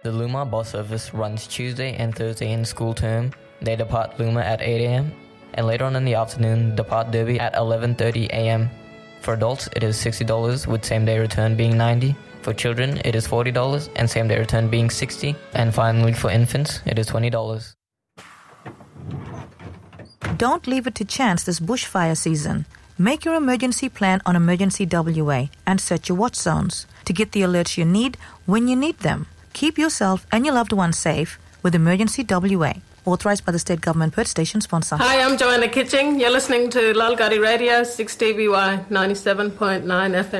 The Luma bus service runs Tuesday and Thursday in school term. They depart Luma at 8 a.m. and later on in the afternoon depart Derby at 11:30 a.m. For adults, it is $60 with same-day return being $90. For children, it is $40 and same-day return being $60. And finally, for infants, it is $20. Don't leave it to chance this bushfire season. Make your emergency plan on Emergency WA and set your watch zones to get the alerts you need when you need them. Keep yourself and your loved ones safe with Emergency WA. Authorised by the State Government Perth Station sponsor. Hi, I'm Joanna Kitching. You're listening to Lalgadi Radio, 6TVY 97.9 FM.